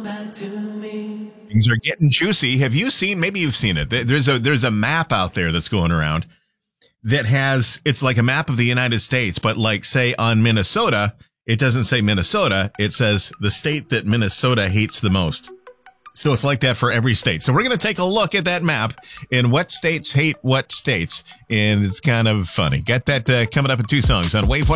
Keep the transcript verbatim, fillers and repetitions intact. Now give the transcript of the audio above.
Things are getting juicy. Have you seen, maybe you've seen it. There's a, there's a map out there that's going around that has, it's like a map of the United States, but like say on Minnesota, it doesn't say Minnesota. It says the state that Minnesota hates the most. So it's like that for every state. So we're going to take a look at that map and what states hate what states. And it's kind of funny. Got that uh, coming up in two songs on Wave one.